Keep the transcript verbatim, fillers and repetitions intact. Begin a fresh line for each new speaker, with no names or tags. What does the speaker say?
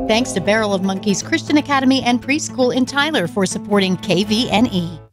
Thanks to Barrel of Monkeys Christian Academy and Preschool in Tyler for supporting K V N E.